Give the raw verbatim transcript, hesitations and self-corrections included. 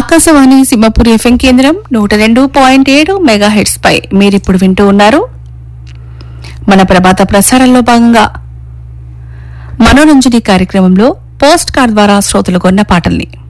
Akashvani Simhapuri FM కేంద్రం నూట రెండు పాయింట్ ఏడు మెగా హెడ్స్ పై మీరిప్పుడు వింటూ ఉన్నారు మన ప్రభాత ప్రసారంలో భాగంగా మనోరంజని కార్యక్రమంలో పోస్ట్ కార్డ్ ద్వారా శ్రోతలు కొన్న పాటల్ని.